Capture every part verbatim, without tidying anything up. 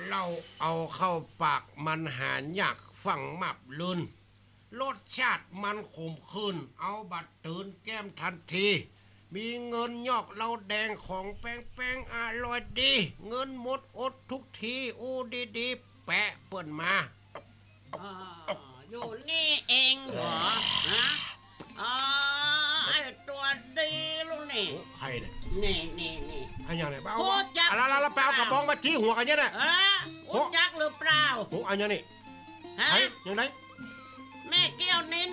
เราเอาเข้าปากมันหายากฝังหมับลืนรสชาติมันขมขื่นเอาบัดตื่นแก้มทันทีมีเงินยอกเราแดงของแป้งแป้งอร่อยดีเงินหมดอดทุกทีอู้ดีๆแปะเปิ่นมาอยู่นี่เองเหรอฮะอ๋อไอตัวดีลูกนี่ใครเนี่ยนี่นี่นี่ไอ้ยังไงบ้าพูดจักอะไรแล้วแปลกระบองมาชี้หัวกันเนี่ยนะพูดจักหรือเปล่าโอ้ไอ้ยังนี่ฮะยังไงแม่แก้วนิน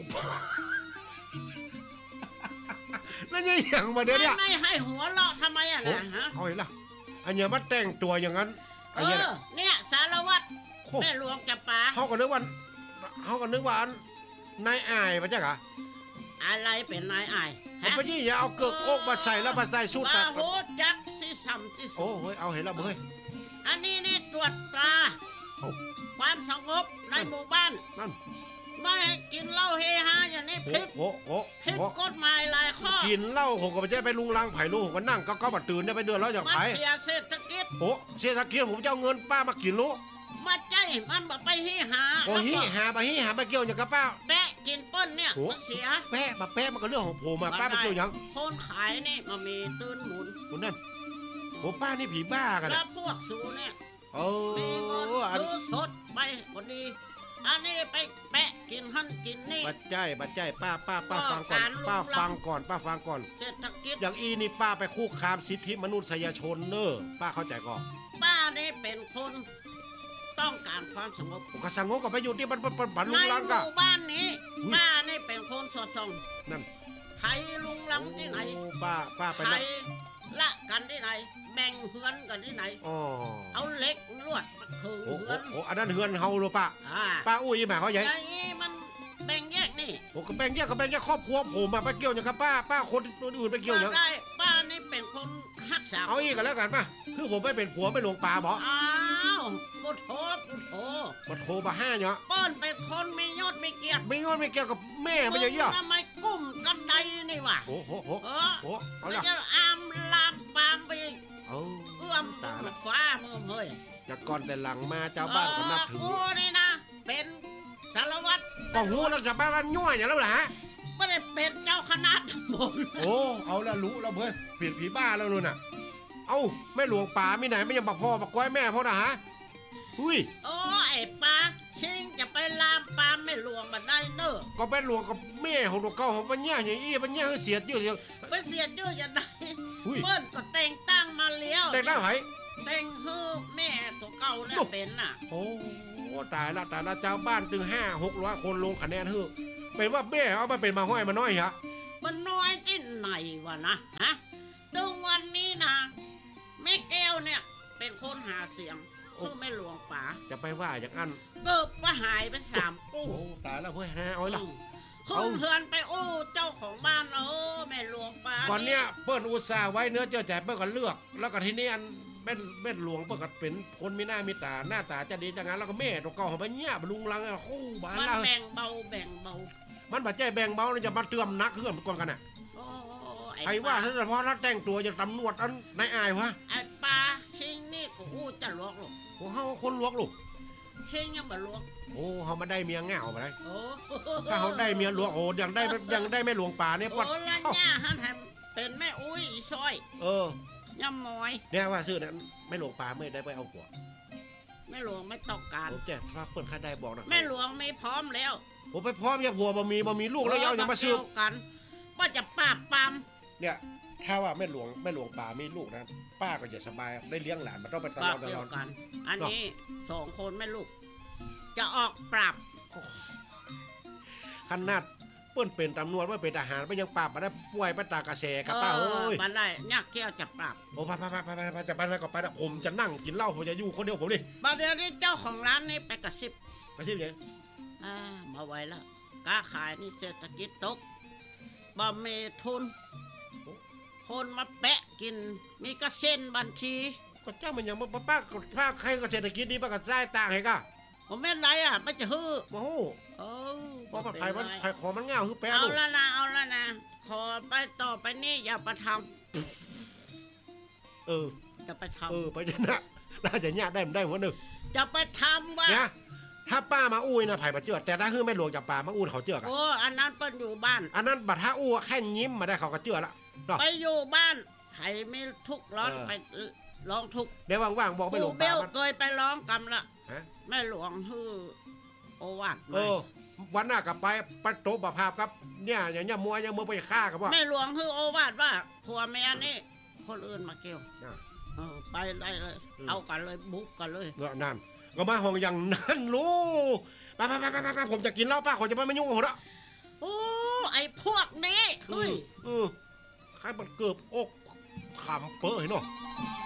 นั่นยังอย่างมาเดี๋ยวนี้ไม่ให้หัวเราะทำไมอ่ะนะฮะเอาอีกละอันนี้มาแต่งตัวอย่างนั้นอันนี้เนี่ยสารวัตรแม่หลวงจับปลาเขาก็นึกว่าเขาก็นึกว่านายอายปะจ๊ะกะอะไรเป็นนายอายผมไปยี่อย่าเอาเกือกอกมาใส่แล้วมาใส่ชุดตัดโหจักสิสัมสิโอ้เฮ้ยเอาเห็นแล้วเฮ้ยอันนี้นี่ตรวจตราความสงบในหมู่บ้านนั่นไม่ให้กินเหล้าเฮฮาอย่างนี้ผิดผิดกฎหมายหลายข้อกินเหล้าผมก็ไม่ใช่ไปลุงลังไผ่ลูกผมก็นั่งก็ก็มาตื่นได้ไปเดือนแล้วอย่างไผ่มันเสียเศรษฐกิจโอ้เศรษฐกิจผมจะเอาเงินป้ามากินลูกมาใจมันแบบไปฮิหาโอ้ฮิหาไปฮิหาไปเกี่ยวอย่างกับป้าแปะกินป้นเนี่ยมันเสียแปะมาแปะมันก็เรื่องของผมมาป้าไปเกี่ยวอย่างคนขายนี่มันมีตื่นหมุนคนนั่นโอ้ป้านี่ผีบ้ากันแล้วพวกสูเนี่ยโอ้ซื้อสดไปคนดีอันนี้ไปแปะกินหั่นกินนี่บัดใจบัดใจป้าป้าป้าฟังก่อนป้าฟังก่อนป้าฟังก่อนเศรษฐกิจอย่างอีนี่ป้าไปคุกคามสิทธิมนุษยชนเนอะป้าเข้าใจก่อนป้านี่เป็นคนต้องการความสงบก็สงบก็ไปอยู่ที่บ้านบ้านลุงลังกะในหมู่บ้านนี้ป้านี่เป็นคนสอดส่องนั่นไทยลุงลังที่ไหนป้าป้าไปไทยละกันที่ไหนแบ่งเฮือนกันที่ไหนเอาเหล็กลวดมาขึงเฮือนโอ้อันนั้นเฮือนเฮาหรือป้าป้าอุ้ยแม่เขาใหญ่มันแบ่งแยกนี่โอ้ก็แบ่งแยกก็แบ่งแยกครอบครัวผมมาไปเกี่ยวอย่างครับป้าป้าคนอื่นไปเกี่ยวอย่างได้ป้านี่เป็นคนฮักษาเอาอีกกันแล้วกันป่ะคือผมไม่เป็นผัวไม่หลวงป่าบอกอ้าวบุโธบุโธบุโธบาห้าเนาะป้อนเป็นคนไม่ยอดไม่เกียรติไม่ยอดไม่เกียรติกับแม่ไม่เยอะทำไมกุ้มกันใดนี่วะโอ้โหโอ้โหเอาละจะอามลามปามไปเอื้อมฟ้ามือเฮ้ยจากก่อนแต่หลังมาเจ้าบ้านก็นับถือโอ้นี่นะเป็นสารวัตรก็หูแล้วจะบ้านยั่วอย่างแล้วล่ะไม่ได้เป็นเจ้าคณะทั้งหมดโอ้เอาละรู้แล้วเพื่อนเปลี่ยนผีบ้าแล้วนู่นน่ะเอ้าแม่หลวงป่าไม่ไหนไม่ยังบักพ่อบักก้อยแม่พ่อนะฮะหุ้ยโอ้ไอ้ป้าชิงจะไปลามปามไม่หลวงมาได้เนอะก็แม่หลวงกับแม่ของตัวเก่าของปัญญาอย่างอี้ปัญญาเสียชื่อเสียงไปเสียชื่ออย่างไรเปิ้ลก็แต่งตั้งมาเลี้ยวแต่งตั้งไหนแต่งเฮือแม่ตัวเก่าเนี่ยเป็นน่ะโอ้ตายละตายละเจ้าบ้านถึงห้าหกร้อยคนลงคะแนนเฮือเป็นว่าแม่เอามาเป็นมาห้อยมาน้อยฮะมันน้อยที่ไหนวะนะฮะถึงวันนี้นะแม่แก้วเนี่ยเป็นคนหาเสียงคือแม่หลวงป๋าจะไปว่าอย่างนั้นเกิดว่าหายไปสามปูโอ้ตายแล้วเพื่อนฮะเอาละขึ้นเฮือนไปโอ้เจ้าของบ้านเออแม่หลวงป๋าก่อนเนี้ยเปิ้ลอุตส่าห์ไว้เนื้อเจ้าแจกเปิ้ลก็เลือกแล้วก็ทีนี้อันเป็นเป็นหลวงเปิ้ลก็เป็นคนมีหน้ามีตาหน้าตาจะดีจังงั้นแล้วก็แม่ตัวเก่าของมันเนี้ยลุงลังคู่บ้านเราแบ่งเบาแบ่งเบามันบาดใจแบ่งเบาเนี่ยจะมาเติมนักขึ้นก่อนกันน่ะใครว่าถ้าเพราะถ้าแต่งตัวจะตำรวจอันนายอายวะไอ้ปลาชิงนี่กูอู้จะลวกหรอกโอ้เฮาคนลวกลูกชิงยังบ่ลวกโอ้เขามาได้เมียเงาไปเลยถ้าเขาได้เมียลวกโอ้ยังได้ยังได้แม่หลวงป่าเนี่ยปอดโอ้ละเนี่ยฮะแถมเป็นแม่อุ้ยอีซอยเออย่ำมอยเนี่ยว่าซื้อนั้นแม่หลวงป่าไม่ได้ไปเอาหัวแม่หลวงไม่ต้องการโอเคพระเปิดใครได้บอกนะแม่หลวงไม่พร้อมแล้วผมไปพร้อมยังผัวบ่มีบ่มีลูกแล้วยังยังมาซื้อกันว่าจะปราบปรามเนี่ยถ้าว่าแม่หลวงแม่หลวงป่ามีลูกนะป้าก็จะสบายได้เลี้ยงหลานมันต้องไปตลอดตลอดกันอันนี้สองคนแม่ลูกจะออกปราบขนาดเปิ้นเป็นตำรวจว่าเป็นทหารไปยังปราบมาได้ป่วยไปตากระแสกับป้าเอ้ยมันได้ยักเกี้ยวจะปราบโอ้ไปไปไปไปไปจะไปไปก็ไปนะผมจะนั่งกินเหล้าผมจะอยู่คนเดียวผมดิบัดเดี๋ยวนี้เจ้าของร้านนี่ไปกระซิบกระซิบยังอ่ามาไว้แล้วค้าขายนี่เศรษฐกิจตกบ่มีทุนคนมาแปะกินมีกระเซ็นบัญชีก็เจ้ามันยังมาป้าป้าใครก็เศรษฐกิจดีป้าก็จ่ายต่างให้ก็ผมไม่ไรอ่ะไม่จะฮือโอ้โหเออพอไผ่มันไผ่ขอมันเงาฮือแปะเอาละนะเอาละนะขอไปต่อไปนี่อย่าไปทำเออจะไปทำเออไปจะนะน่าจะญาติได้ได้หัวหนึ่งจะไปทำว่าเนี่ยถ้าป้ามาอุ้ยนะไผ่มาเจือแต่ถ้าฮื้อแม่หลวงจับป่ามาอุ้ยเขาเจือกอะโอ้อันนั้นเปิ้นอยู่บ้านอันนั้นบัดถ้าอู้แค่ยิ้มมาได้เขาก็เจือละเนาะไปอยู่บ้านไผไม่ทุกข์ร้อนเออไปร้องทุกข์เดี๋ยวว่างๆบอกแม่หลปู่วงเบป่าลมันเคยไปร้องกรรมละฮะแม่หลวงฮือโอวาทเออวันหน้ากลับไปปัดโตบภาพครับเนี่ยอย่างเงี้ยมัวยังมัวไปฆ่ากับว่าแม่หลวงฮือโอวาทว่าผัวเมียนี่คนอื่นมาเกี่ยวอ่ะเออไปได้เลยอืมเอากันเลยบุกกันเลยเนอะนั่นก็มาห้องอย่างนั้นรู้ไปไปไปไปไปผมจะกินเหล้าป้าขอจะไปไม่ยุ่งกับผมละโอ้ไอ้พวกนี้เฮ้ยอือใครมันเกือบอกขำเปื่อยเนาะเ